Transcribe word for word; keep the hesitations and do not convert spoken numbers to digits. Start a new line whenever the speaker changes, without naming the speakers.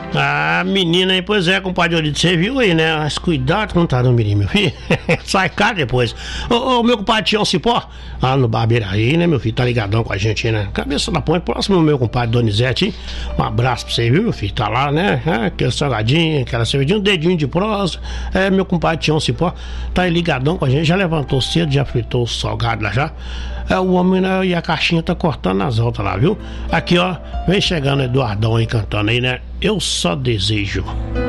Ah, menina, aí, pois é, compadre Olito, você viu aí, né? Mas cuidado com o tarão mirim, meu filho. Sai cá depois. Ô, ô, meu compadre Tião Cipó, lá no Barbeiraí, né, meu filho? Tá ligadão com a gente, né? Cabeça da ponte, próximo do meu compadre Donizete, hein? Um abraço pra você, viu, meu filho? Tá lá, né? É, aquele salgadinho, aquela cervejinha, um dedinho de prosa. É, meu compadre Tião Cipó, tá aí ligadão com a gente. Já levantou cedo, já fritou o salgado lá já. É, o homem, né, e a caixinha tá cortando nas altas lá, viu? Aqui, ó, vem chegando o Eduardão aí cantando aí, né? Eu só desejo.